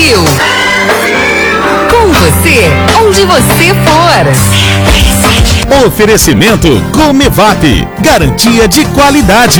Perfil. Com você, onde você for. Oferecimento Comevap, garantia de qualidade.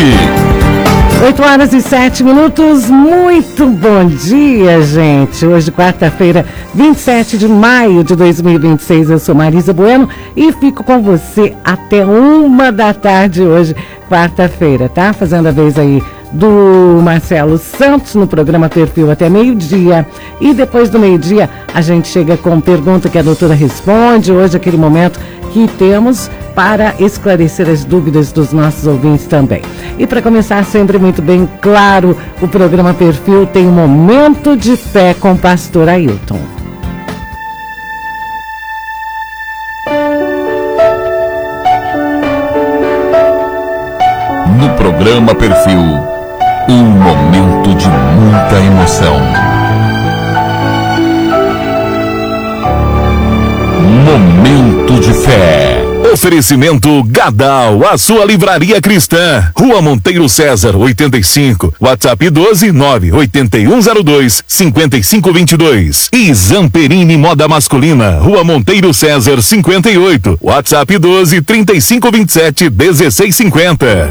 8h07, muito bom dia, gente. Hoje, quarta-feira, 27 de maio de 2026, eu sou Marisa Bueno e fico com você até 1h hoje, quarta-feira, tá? Fazendo a vez aí do Marcelo Santos no programa Perfil até meio-dia. E depois do meio-dia, a gente chega com pergunta que a doutora responde. Hoje, aquele momento que temos para esclarecer as dúvidas dos nossos ouvintes também. E para começar sempre muito bem claro, o programa Perfil tem um momento de fé com o pastor Ailton. No programa Perfil, um momento de muita emoção. Momento de fé. Oferecimento Gadal, a sua livraria cristã. Rua Monteiro César, 85. WhatsApp 12981025522. E Zamperini Moda Masculina, Rua Monteiro César, 58. WhatsApp 1235271650.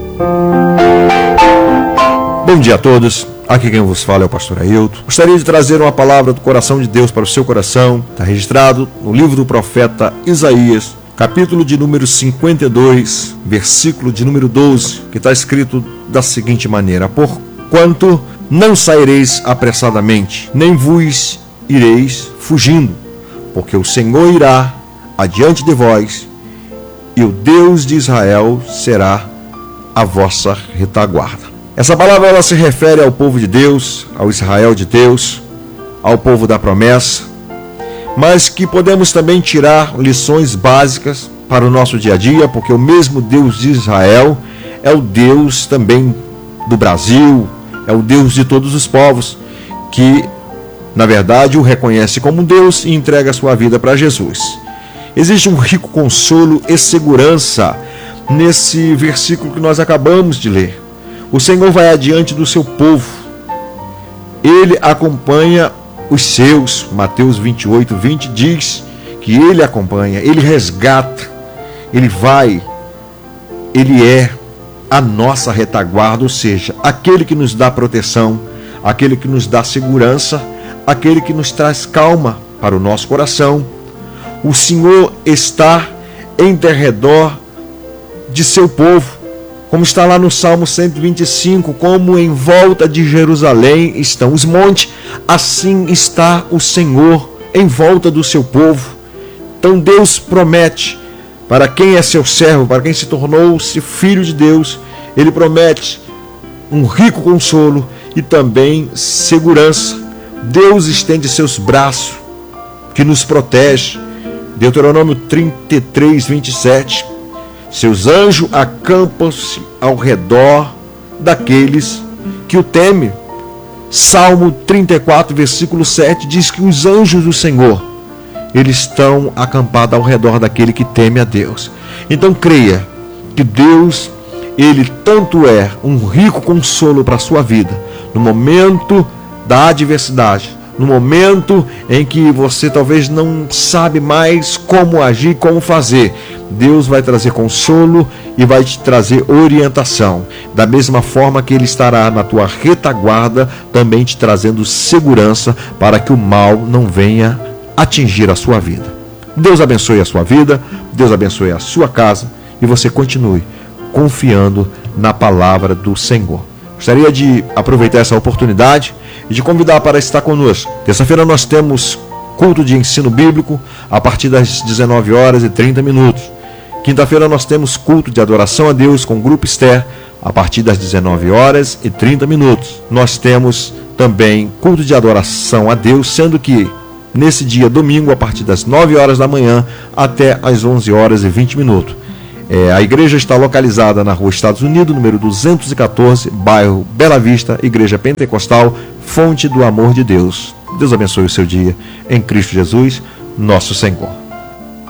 Bom dia a todos. Aqui quem vos fala é o pastor Ailton. Gostaria de trazer uma palavra do coração de Deus para o seu coração. Está registrado no livro do profeta Isaías, capítulo de número 52, versículo de número 12, que está escrito da seguinte maneira: porquanto não saireis apressadamente, nem vos ireis fugindo, porque o Senhor irá adiante de vós, e o Deus de Israel será a vossa retaguarda. Essa palavra ela se refere ao povo de Deus, ao Israel de Deus, ao povo da promessa, mas que podemos também tirar lições básicas para o nosso dia a dia, porque o mesmo Deus de Israel é o Deus também do Brasil, é o Deus de todos os povos, que na verdade o reconhece como Deus e entrega a sua vida para Jesus. Existe um rico consolo e segurança nesse versículo que nós acabamos de ler. O Senhor vai adiante do seu povo, Ele acompanha os seus. Mateus 28:20 diz que Ele acompanha, Ele resgata, Ele vai, Ele é a nossa retaguarda, ou seja, aquele que nos dá proteção, aquele que nos dá segurança, aquele que nos traz calma para o nosso coração. O Senhor está em derredor de seu povo, como está lá no Salmo 125, como em volta de Jerusalém estão os montes, assim está o Senhor em volta do seu povo. Então Deus promete, para quem é seu servo, para quem se tornou-se filho de Deus, Ele promete um rico consolo e também segurança. Deus estende seus braços, que nos protege. Deuteronômio 33:27. Seus anjos acampam-se ao redor daqueles que o temem. Salmo 34, versículo 7 diz que os anjos do Senhor, eles estão acampados ao redor daquele que teme a Deus. Então creia que Deus, Ele tanto é um rico consolo para a sua vida, no momento da adversidade, no momento em que você talvez não sabe mais como agir, como fazer. Deus vai trazer consolo e vai te trazer orientação. Da mesma forma que Ele estará na tua retaguarda, também te trazendo segurança para que o mal não venha atingir a sua vida. Deus abençoe a sua vida, Deus abençoe a sua casa e você continue confiando na palavra do Senhor. Gostaria de aproveitar essa oportunidade e de convidar para estar conosco. Terça-feira nós temos culto de ensino bíblico a partir das 19h30. Quinta-feira nós temos culto de adoração a Deus com o Grupo Esther a partir das 19h30. Nós temos também culto de adoração a Deus, sendo que nesse dia, domingo, a partir das 9h da manhã até as 11h20. A igreja está localizada na Rua Estados Unidos, número 214, bairro Bela Vista, Igreja Pentecostal, Fonte do Amor de Deus. Deus abençoe o seu dia, em Cristo Jesus, nosso Senhor.